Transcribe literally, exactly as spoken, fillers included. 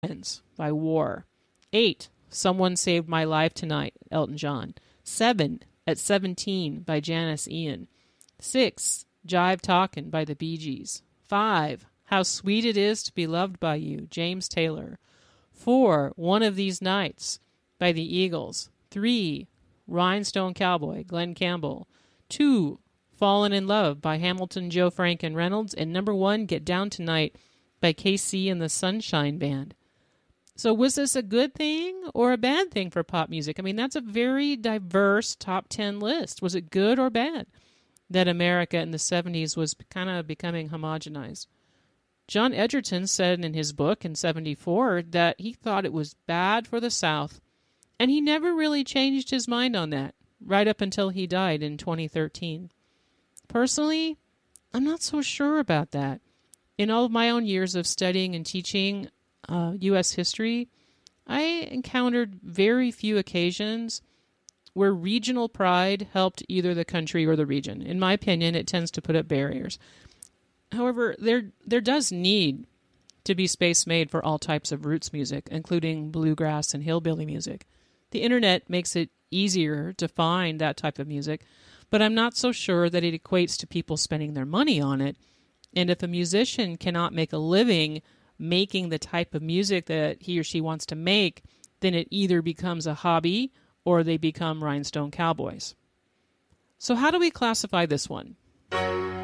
by War. Eight, Someone Saved My Life Tonight, Elton John. Seven, At seventeen by Janis Ian. Six, Jive Talkin' by the Bee Gees. Five, How Sweet It Is to Be Loved by You, James Taylor. Four, One of These Nights by the Eagles. Three, Rhinestone Cowboy, Glenn Campbell. Two, Fallen in Love by Hamilton, Joe Frank, and Reynolds. And number one, Get Down Tonight by K C and the Sunshine Band. So was this a good thing or a bad thing for pop music? I mean, that's a very diverse top ten list. Was it good or bad that America in the seventies was kind of becoming homogenized? John Edgerton said in his book in seventy-four that he thought it was bad for the South, and he never really changed his mind on that, right up until he died in twenty thirteen. Personally, I'm not so sure about that. In all of my own years of studying and teaching uh, U S history, I encountered very few occasions where regional pride helped either the country or the region. In my opinion, it tends to put up barriers. However, there there does need to be space made for all types of roots music, including bluegrass and hillbilly music. The internet makes it easier to find that type of music, but I'm not so sure that it equates to people spending their money on it. And if a musician cannot make a living making the type of music that he or she wants to make, then it either becomes a hobby or they become rhinestone cowboys. So how do we classify this one?